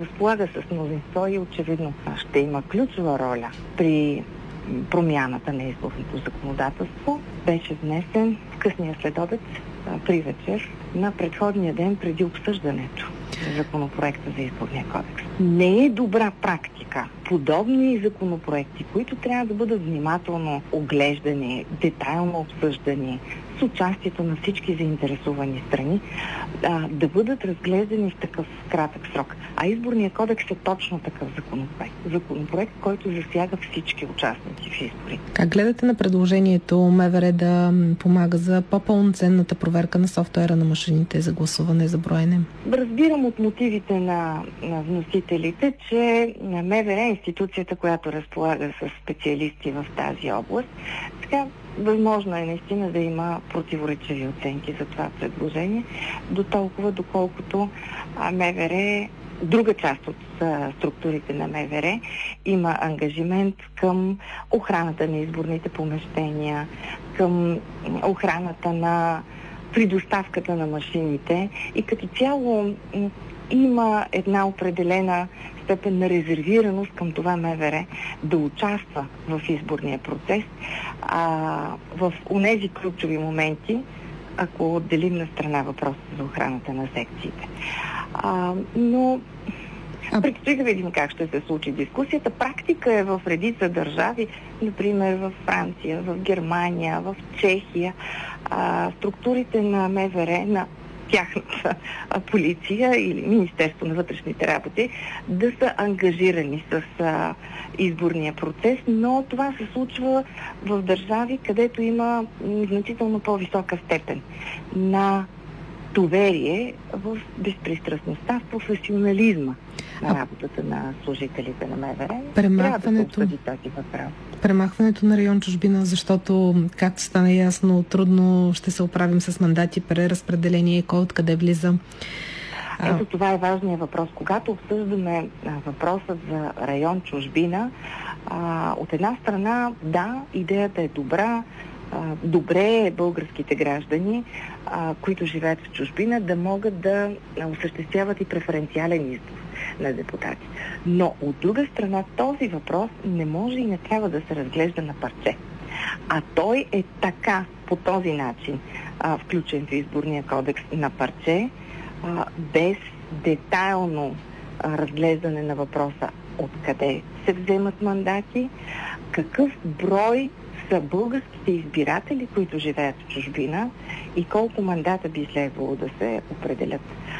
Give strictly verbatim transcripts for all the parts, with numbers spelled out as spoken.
разполага с мнозинство и очевидно ще има ключова роля при промяната на изборното законодателство, беше внесен в късния следобед при вечер на предходния ден преди обсъждането на законопроекта за изборния кодекс. Не е добра практика подобни законопроекти, които трябва да бъдат внимателно оглеждани, детайлно обсъждани, с участието на всички заинтересовани страни, а, да бъдат разглеждани в такъв кратък срок. А изборният кодекс е точно такъв законопроект. Законопроект, който засяга всички участници в избори. Как гледате на предложението МВР да помага за по-пълноценната проверка на софтуера на машините за гласуване, за броене? Разбирам от мотивите на, на вносителите, че МВР е институцията, която разполага с специалисти в тази област. Така, възможно е наистина да има противоречиви оценки за това предложение, до толкова доколкото МВР, друга част от а, структурите на МВР, има ангажимент към охраната на изборните помещения, към охраната на предоставката на машините и като цяло има една определена степен на резервираност към това МВР да участва в изборния процес а, в онези ключови моменти, ако отделим на страна въпроса за охраната на секциите. А, но предстои да видим как ще се случи дискусията. Практика е в редица държави, например в Франция, в Германия, в Чехия. А, структурите на МВР, на тяхната полиция или Министерство на вътрешните работи да са ангажирани с а, изборния процес, но това се случва в държави, където има значително по-висока степен на доверие в безпристрастността, в професионализма на работата на служителите на МВР. Премахването, да се този въпрос. Премахването на район чужбина, защото, както стана ясно, трудно ще се оправим с мандати, преразпределение и кой откъде влиза. Ето това е важният въпрос. Когато обсъждаме а, въпросът за район чужбина, а, от една страна, да, идеята е добра, добре е българските граждани, а, които живеят в чужбина, да могат да осъществяват и преференциален избор на депутати. Но от друга страна този въпрос не може и не трябва да се разглежда на парче. А той е така, по този начин, а, включен в изборния кодекс на парче, а, без детайлно а, разглеждане на въпроса откъде се вземат мандати, какъв брой са българските избиратели, които живеят в чужбина и колко мандата би следвало да се определят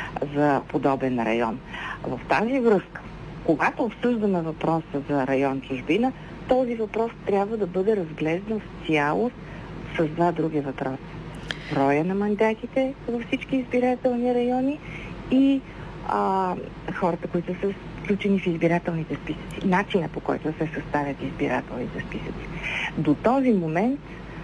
за подобен район. В тази връзка, когато обсъждаме въпроса за район чужбина, този въпрос трябва да бъде разглеждан в цялост с два други въпроса. Броя на мандатите във всички избирателни райони и а, хората, които са включени в избирателните списъци. Начина, по който се съставят избирателните списъци. До този момент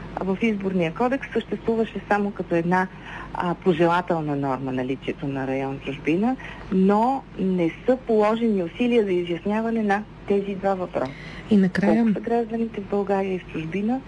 в изборния кодекс съществуваше само като една а, пожелателна норма наличието на район чужбина, но не са положени усилия за изясняване на тези два въпроса. И накрая... Колко са гражданите в България и в чужбина,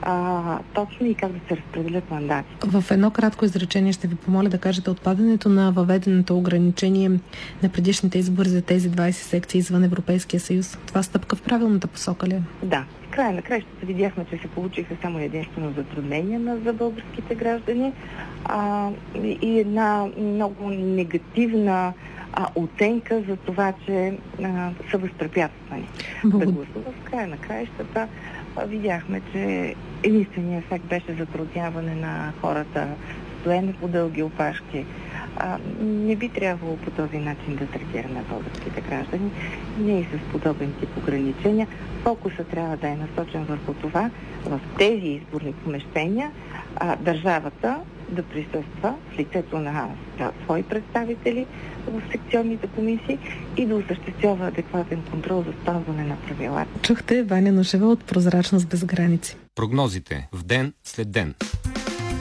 а, точно и как да се разпределят мандати. В едно кратко изречение ще ви помоля да кажете отпадането на въведеното ограничение на предишните избори за тези двайсет секции извън Европейския съюз. Това стъпка в правилната посока ли? Да. В края на краищата видяхме, че се получиха само единствено затруднения на, за българските граждани а, и една много негативна а, оценка за това, че а, са възпрепятствани да гласуват. В края на краищата а, видяхме, че единственият ефект беше затрудняване на хората, стоене по дълги опашки. А, не би трябвало по този начин да третираме българските граждани. Не и с подобен тип ограничения. Фокусът трябва да е насочен върху това в тези изборни помещения а, държавата да присъства в лицето на да, свои представители в секционните комисии и да осъществява адекватен контрол за спазване на правилата. Чухте Ваня Нушева от Прозрачност без граници. Прогнозите в ден след ден.